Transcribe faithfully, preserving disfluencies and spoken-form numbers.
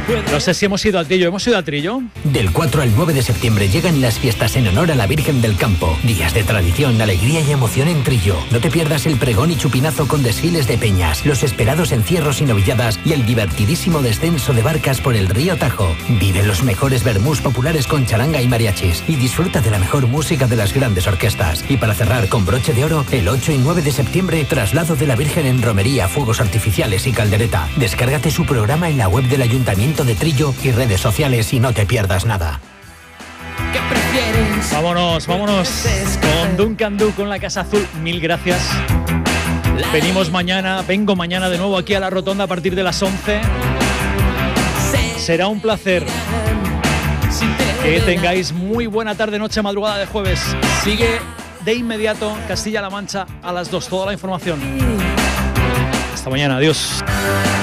No sé si hemos ido al Trillo. ¿Hemos ido al Trillo? Del cuatro al nueve de septiembre llegan las fiestas en honor a la Virgen del Campo. Días de tradición, alegría y emoción en Trillo. No te pierdas el pregón y chupinazo con desfiles de peñas, los esperados encierros y novilladas y el divertidísimo descenso de barcas por el río Tajo. Vive los mejores vermús populares con charanga y mariachis y disfruta de la mejor música de las grandes orquestas. Y para cerrar con broche de oro, el ocho y nueve de septiembre, traslado de la Virgen en romería, fuegos artificiales y caldereta. Descárgate su programa en la web del Ayuntamiento de Trillo y redes sociales y no te pierdas nada. Vámonos, vámonos con Duncan Du, con la Casa Azul. Mil gracias. Venimos mañana, vengo mañana de nuevo aquí a la Rotonda a partir de las once. Será un placer. Que tengáis muy buena tarde, noche, madrugada de jueves. Sigue de inmediato Castilla-La Mancha a las dos. Toda la información. Hasta mañana, adiós.